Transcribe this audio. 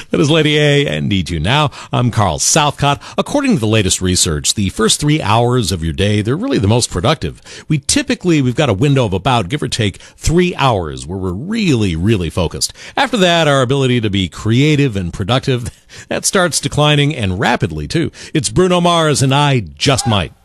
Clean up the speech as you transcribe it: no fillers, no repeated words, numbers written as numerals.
That is Lady A and Need You Now. I'm Carl Southcott. According to the latest research, the first 3 hours of your day, they're really the most productive. We've got a window of about, give or take, 3 hours where we're really focused. After that, our ability to be creative and productive, that starts declining, and rapidly, too. It's Bruno Mars and I Just Might.